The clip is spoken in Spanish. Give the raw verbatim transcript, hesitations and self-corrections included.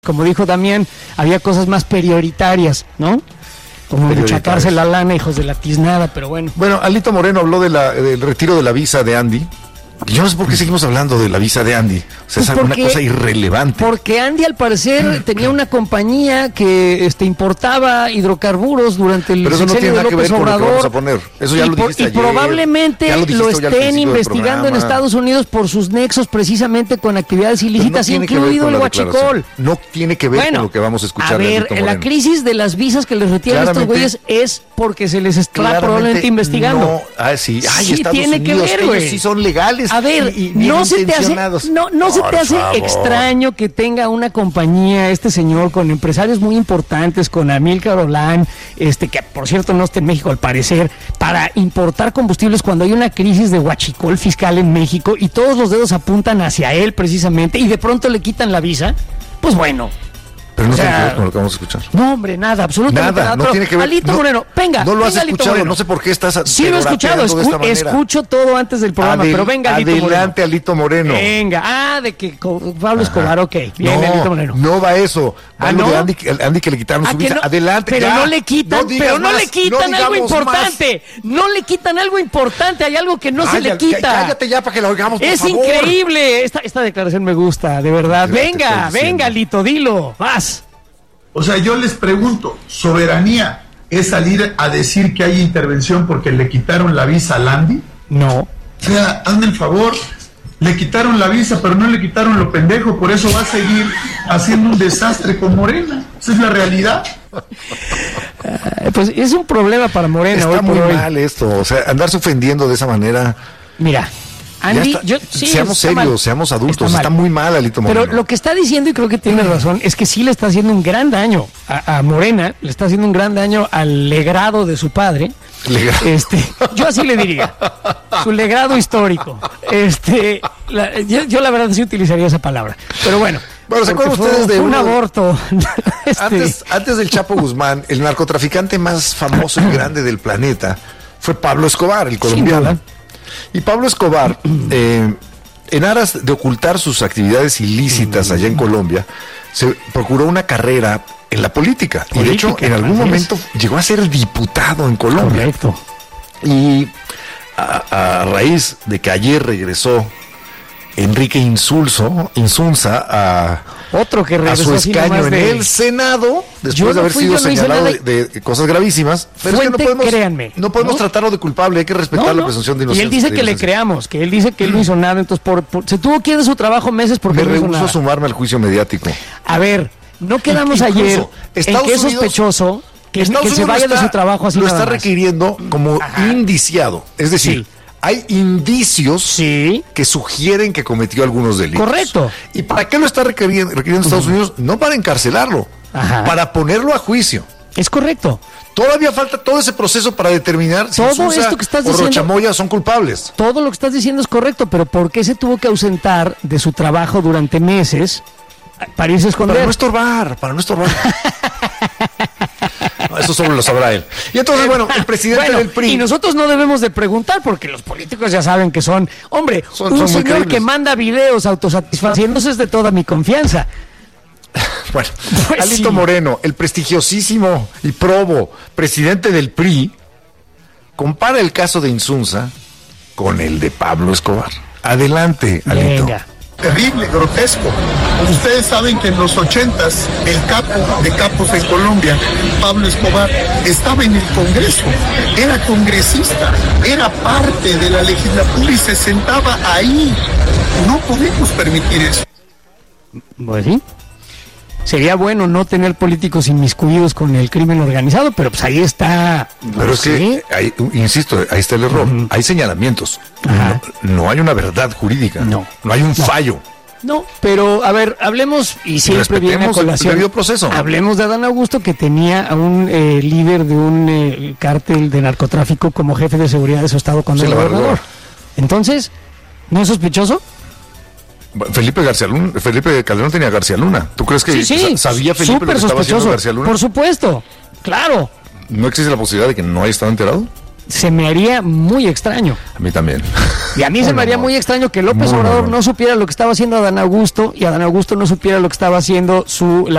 Como dijo Damián, había cosas más prioritarias, ¿no? Como de chacarse la lana, hijos de la tiznada, pero bueno. Bueno, Alito Moreno habló de la, del retiro de la visa de Andy. Yo no sé por qué seguimos hablando de la visa de Andy. O sea, pues es alguna cosa irrelevante. Porque Andy, al parecer, tenía una compañía que este, importaba hidrocarburos durante el Pero eso no tiene nada que ver con lo que vamos a poner. Eso ya y lo dijiste por, ayer. Y probablemente lo, lo estén investigando en Estados Unidos por sus nexos precisamente con actividades ilícitas, no incluido el huachicol. No tiene que ver bueno, con lo que vamos a escuchar. A ver, la crisis de las visas que les retiran a estos güeyes es porque se les está probablemente investigando. No, ah, sí. Ay, sí Estados tiene Unidos, que ver, güey. Sí son legales. A ver, y, y no se te hace, no, no se te hace favor. extraño que tenga una compañía este señor con empresarios muy importantes, con Amílcar Olán, este que por cierto no está en México al parecer, para importar combustibles cuando hay una crisis de huachicol fiscal en México y todos los dedos apuntan hacia él precisamente y de pronto le quitan la visa? Pues bueno. Pero no o sea, tiene que ver con lo que vamos a escuchar. No, hombre, nada, absolutamente nada. nada. No tiene que ver. Alito no, Moreno, venga. No lo has venga, escuchado, Alito no sé por qué estás. Sí lo he escuchado, escu escucho todo antes del programa, Adel, pero venga, Alito adelante, Moreno. Adelante, Alito Moreno. Venga, ah, de que Pablo Escobar, ok. Bien, no, Alito Moreno. No va eso. Va ¿Ah, lo no? de Andy, Andy que le quitaron su visa. No, adelante, pero ya. no le quitan, no pero no más, le quitan no algo importante. Más. No le quitan algo importante, hay algo que no Ay, se le quita. Cállate ya para que lo oigamos, por Es favor. increíble. Esta, esta declaración me gusta, de verdad. ¿Qué venga, venga, Alito, dilo. Vas. O sea, yo les pregunto, ¿soberanía es salir a decir que hay intervención porque le quitaron la visa a Landy? No. O sea, hazme el favor, le quitaron la visa, pero no le quitaron lo pendejo, por eso va a seguir haciendo un desastre con Morena. Esa es la realidad. Uh, pues es un problema para Morena. Está hoy muy por mal hoy. esto, o sea, andarse ofendiendo de esa manera. Mira. Andy, está, yo, sí, seamos serios, mal. seamos adultos, está, está muy mal Alito Moreno. Pero lo que está diciendo, y creo que tiene razón, es que sí le está haciendo un gran daño a, a Morena, le está haciendo un gran daño al legrado de su padre. Legrado. Este, yo así le diría, su legrado histórico. Este, la, yo, yo la verdad sí utilizaría esa palabra, pero bueno. Bueno, ¿se acuerdan ustedes de un uno, aborto? este, antes, antes del Chapo Guzmán, el narcotraficante más famoso y grande del planeta fue Pablo Escobar, el colombiano. Y Pablo Escobar, eh, en aras de ocultar sus actividades ilícitas allá en Colombia, se procuró una carrera en la política. política y de hecho, en algún momento es. llegó a ser diputado en Colombia. Correcto. Y a, a raíz de que ayer regresó Enrique Insulzo, Insunza a, Otro que a su escaño en de... el Senado, después yo de haber no fui, sido no señalado de, de cosas gravísimas. Pero Fuente, es que no podemos, créanme, no podemos ¿no? tratarlo de culpable, hay que respetar no, no. la presunción de inocencia. Y él dice que le creamos, que él dice que él no hizo nada, entonces por, por, se tuvo que ir de su trabajo meses porque Me no hizo rehuso nada. a sumarme al juicio mediático. A ver, no quedamos Incluso, ayer Estados en que es Unidos, sospechoso que, que se vaya está, de su trabajo así lo nada está más. requiriendo como Ajá. indiciado, es decir... Sí. Hay indicios sí. que sugieren que cometió algunos delitos. Correcto. ¿Y para qué lo está requiriendo, requiriendo Estados uh-huh. Unidos? No para encarcelarlo, Ajá. para ponerlo a juicio. Es correcto. Todavía falta todo ese proceso para determinar todo si Sousa esto que estás o diciendo, Rochamoya son culpables. Todo lo que estás diciendo es correcto, pero ¿por qué se tuvo que ausentar de su trabajo durante meses para irse a esconder? Para no estorbar, para no estorbar. No, eso solo lo sabrá él. Y entonces, bueno, el presidente bueno, del P R I... Y nosotros no debemos de preguntar porque los políticos ya saben que son... Hombre, son, un son señor creíbles. Que manda videos autosatisfaciéndose es de toda mi confianza. Bueno, pues Alito sí. Moreno, el prestigiosísimo y probo presidente del P R I, compara el caso de Insunza con el de Pablo Escobar. Adelante, Alito. Venga. Terrible, grotesco. Ustedes saben que en los ochentas el capo de capos en Colombia, Pablo Escobar, estaba en el Congreso, era congresista, era parte de la legislatura y se sentaba ahí. No podemos permitir eso. Pues sí. Sería bueno no tener políticos inmiscuidos con el crimen organizado, pero pues ahí está. Pero no es sé. que, ahí, insisto, ahí está el error. Uh-huh. Hay señalamientos. No, no hay una verdad jurídica. No. No hay un no. fallo. No, pero a ver, hablemos y siempre viene a colación. El proceso. Hablemos de Adán Augusto, que tenía a un eh, líder de un eh, cártel de narcotráfico como jefe de seguridad de su estado cuando era gobernador. Entonces, ¿no es sospechoso? Felipe García Luna, Felipe Calderón tenía a García Luna. ¿Tú crees que sí, sí, sabía Felipe lo que estaba haciendo García Luna? Por supuesto, claro. ¿No existe la posibilidad de que no haya estado enterado? Se me haría muy extraño. A mí también. Y a mí no, se me haría no, muy extraño que López no, Obrador no, no. no supiera lo que estaba haciendo Adán Augusto y Adán Augusto no supiera lo que estaba haciendo su la